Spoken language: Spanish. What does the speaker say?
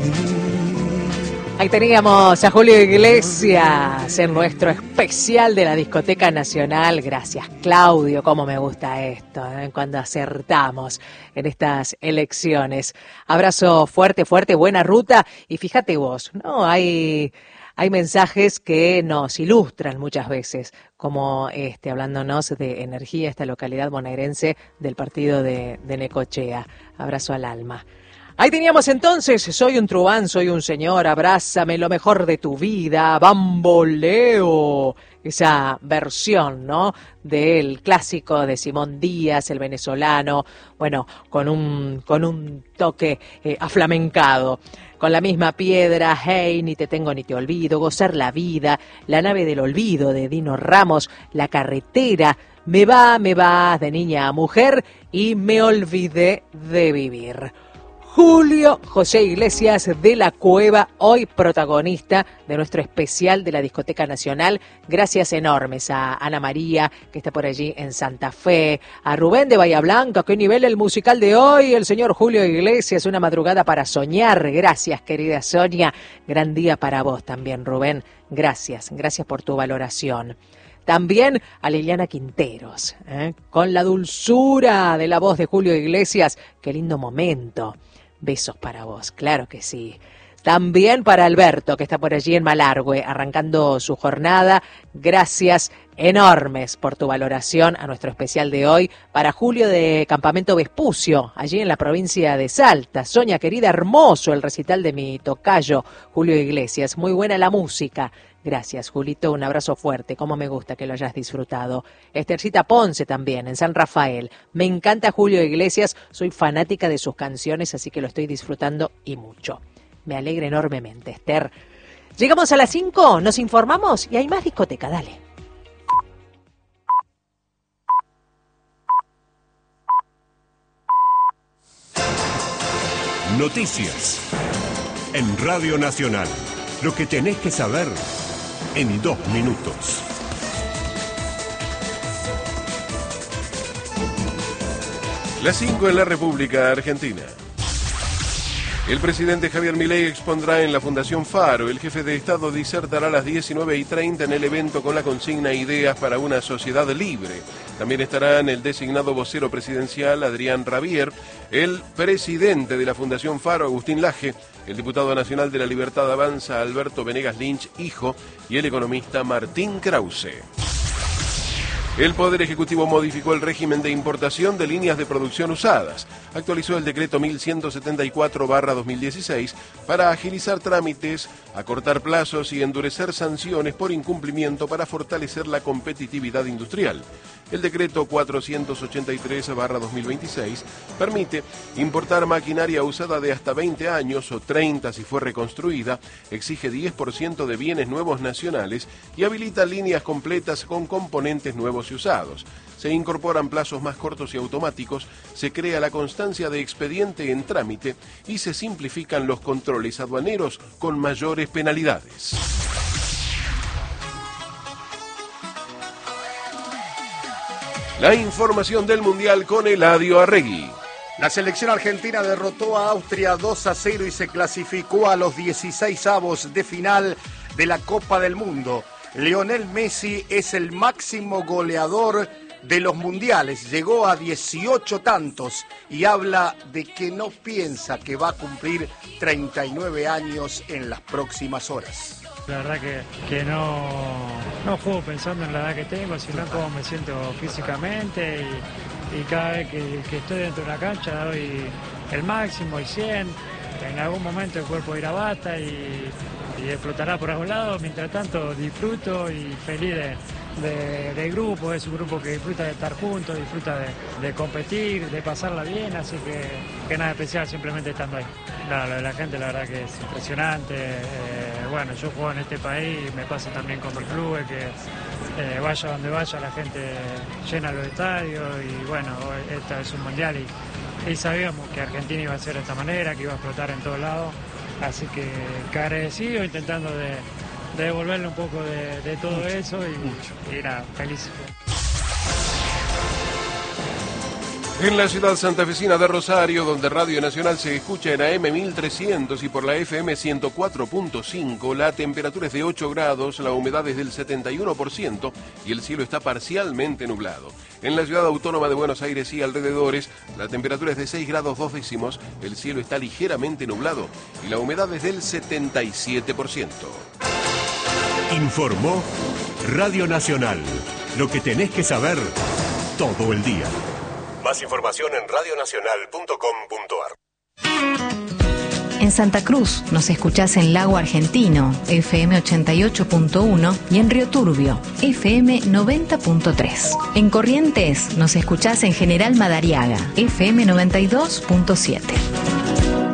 Ahí teníamos a Julio Iglesias en nuestro especial de la Discoteca Nacional. Gracias, Claudio, cómo me gusta esto, cuando acertamos en estas elecciones. Abrazo fuerte, fuerte, buena ruta. Y fíjate vos, ¿no? Hay mensajes que nos ilustran muchas veces, como hablándonos de energía, esta localidad bonaerense del partido de Necochea. Abrazo al alma. Ahí teníamos entonces, soy un truán, soy un señor, abrázame lo mejor de tu vida, bamboleo, esa versión, ¿no?, del clásico de Simón Díaz, el venezolano, bueno, con un toque aflamencado. Con la misma piedra, hey, ni te tengo ni te olvido, gozar la vida, la nave del olvido de Dino Ramos, la carretera, me va, de niña a mujer y me olvidé de vivir. Julio José Iglesias de la Cueva, hoy protagonista de nuestro especial de la Discoteca Nacional. Gracias enormes a Ana María, que está por allí en Santa Fe, a Rubén de Bahía Blanca, qué nivel el musical de hoy, el señor Julio Iglesias, una madrugada para soñar. Gracias, querida Sonia, gran día para vos también, Rubén. Gracias por tu valoración. También a Liliana Quinteros, con la dulzura de la voz de Julio Iglesias, qué lindo momento. Besos para vos, claro que sí. También para Alberto, que está por allí en Malargüe, arrancando su jornada. Gracias enormes por tu valoración a nuestro especial de hoy. Para Julio de Campamento Vespucio, allí en la provincia de Salta. Soña, querida, hermoso el recital de mi tocayo, Julio Iglesias. Muy buena la música. Gracias, Julito, un abrazo fuerte, cómo me gusta que lo hayas disfrutado. Estercita Ponce también, en San Rafael. Me encanta Julio Iglesias, soy fanática de sus canciones, así que lo estoy disfrutando y mucho. Me alegra enormemente, Esther. Llegamos a las 5, nos informamos y hay más discoteca, dale. Noticias en Radio Nacional. Lo que tenés que saber en 2 minutos. Las 5 en la República Argentina. El presidente Javier Milei expondrá en la Fundación Faro. El jefe de Estado disertará a las 19:30 en el evento con la consigna Ideas para una sociedad libre. También estarán el designado vocero presidencial Adrián Rabier, el presidente de la Fundación Faro Agustín Laje, el diputado nacional de la Libertad Avanza Alberto Venegas Lynch, hijo, y el economista Martín Krause. El Poder Ejecutivo modificó el régimen de importación de líneas de producción usadas. Actualizó el decreto 1174/2016 para agilizar trámites, acortar plazos y endurecer sanciones por incumplimiento para fortalecer la competitividad industrial. El decreto 483/2026 permite importar maquinaria usada de hasta 20 años o 30 si fue reconstruida, exige 10% de bienes nuevos nacionales y habilita líneas completas con componentes nuevos y usados. Se incorporan plazos más cortos y automáticos, se crea la constancia de expediente en trámite y se simplifican los controles aduaneros con mayores penalidades. La información del Mundial con Eladio Arregui. La selección argentina derrotó a Austria 2-0 y se clasificó a los 16avos de final de la Copa del Mundo. Lionel Messi es el máximo goleador de los mundiales, llegó a 18 tantos y habla de que no piensa que va a cumplir 39 años en las próximas horas. La verdad que no juego pensando en la edad que tengo, sino cómo me siento físicamente y cada vez que estoy dentro de la cancha doy el máximo y 100. En algún momento el cuerpo irá basta y explotará por algún lado. Mientras tanto disfruto y feliz del grupo. Es un grupo que disfruta de estar juntos, disfruta de competir, de pasarla bien, así que nada especial, simplemente estando ahí. No, lo de la gente la verdad que es impresionante. Bueno, yo juego en este país, me pasa también con los clubes que vaya donde vaya la gente llena los estadios y bueno, esta es un mundial y sabíamos que Argentina iba a ser de esta manera, que iba a explotar en todos lados, así que agradecido, intentando de devolverle un poco de todo eso y nada, feliz. En la ciudad santafesina de Rosario, donde Radio Nacional se escucha en AM 1300 y por la FM 104.5, la temperatura es de 8 grados, la humedad es del 71% y el cielo está parcialmente nublado. En la ciudad autónoma de Buenos Aires y alrededores, la temperatura es de 6 grados 2 décimos, el cielo está ligeramente nublado y la humedad es del 77%. Informó Radio Nacional. Lo que tenés que saber todo el día. Más información en radionacional.com.ar. En Santa Cruz nos escuchás en Lago Argentino, FM 88.1 y en Río Turbio, FM 90.3. En Corrientes nos escuchás en General Madariaga, FM 92.7.